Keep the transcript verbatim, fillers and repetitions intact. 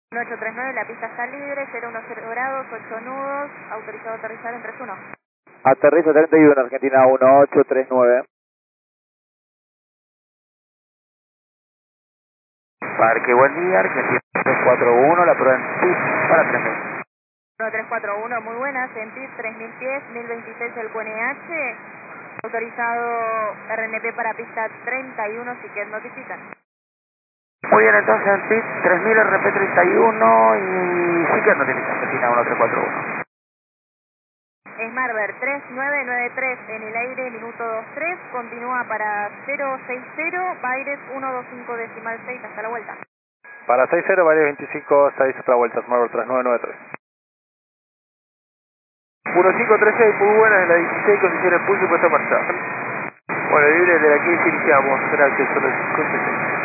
ocho tres nueve, la pista está libre, cero uno cero grados, ocho nudos, autorizado a aterrizar en tres uno. Aterriza treinta y uno, Argentina uno ocho tres nueve. Parque, buen día, Argentina tres cuatro uno, la prueba en pit para tres mil. uno tres cuatro uno, muy buenas, en pit tres mil pies, mil veintiséis el Q N H, autorizado R N P para pista treinta y uno, si que notifican. Muy bien, entonces en pit tres mil R P treinta y uno y sí que notifica Argentina uno tres cuatro uno. Smartbird tres nueve nueve tres en el aire, minuto dos tres, continúa para cero seis cero, Baires uno dos cinco decimal seis, hasta la vuelta. Para seis cero, vale veinticinco, seis para vueltas, Marvel tres nueve nueve tres. uno cinco tres seis, muy buenas, en la dieciséis, condiciones pulso y puesta a marchar. Bueno, libre de aquí iniciamos, gracias, solo cinco seis.